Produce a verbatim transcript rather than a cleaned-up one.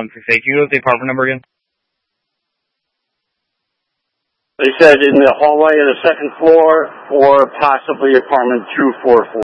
one six eight. Can you go with the apartment number again? They said in the hallway of the second floor or possibly apartment two four four.